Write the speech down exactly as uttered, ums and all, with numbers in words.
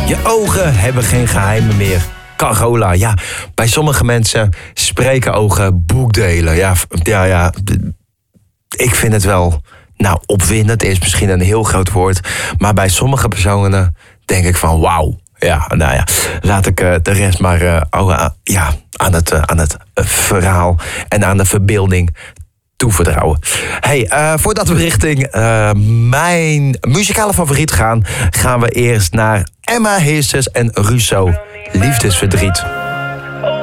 Je ogen hebben geen geheimen meer. Carola, ja, bij sommige mensen spreken ogen boekdelen. Ja, ja, ja, ik vind het wel, nou, opwindend is misschien een heel groot woord. Maar bij sommige personen denk ik van wauw. Ja, nou ja, laat ik uh, de rest maar uh, oh, uh, ja, aan het, uh, aan het uh, verhaal en aan de verbeelding toevertrouwen. Hey, uh, voordat we richting uh, mijn muzikale favoriet gaan, gaan we eerst naar Emma Heesters en Russo, Liefdesverdriet.